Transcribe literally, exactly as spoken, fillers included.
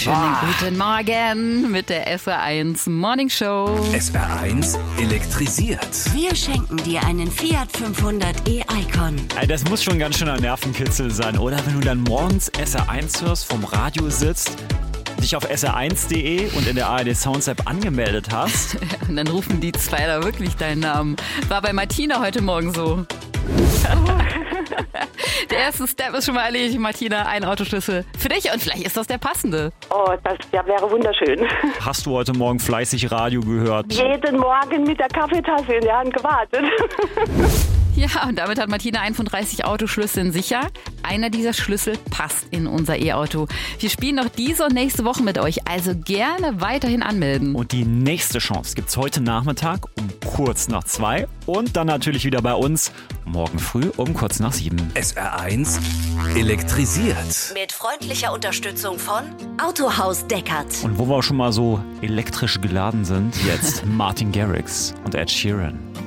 Schönen guten Morgen mit der S R eins Morning Show. S R eins elektrisiert. Wir schenken dir einen Fiat fünfhundert e-Icon. Das muss schon ganz schön ein Nervenkitzel sein, oder? Wenn du dann morgens S R eins hörst, vom Radio sitzt, dich auf S R eins punkt de und in der A R D Sounds App angemeldet hast. Und dann rufen die zwei da wirklich deinen Namen. War bei Martina heute Morgen so. Der erste Step ist schon mal erledigt, Martina. Ein Autoschlüssel für dich und vielleicht ist das der passende. Oh, das ja, wäre wunderschön. Hast du heute Morgen fleißig Radio gehört? Jeden Morgen mit der Kaffeetasse in der Hand gewartet. Ja, und damit hat Martina einen von dreißig Autoschlüsseln sicher. Einer dieser Schlüssel passt in unser E-Auto. Wir spielen noch diese und nächste Woche mit euch, also gerne weiterhin anmelden. Und die nächste Chance gibt's heute Nachmittag um kurz nach zwei und dann natürlich wieder bei uns morgen früh um kurz nach sieben. S R eins elektrisiert. Mit freundlicher Unterstützung von Autohaus Deckert. Und wo wir schon mal so elektrisch geladen sind, jetzt Martin Garrix und Ed Sheeran.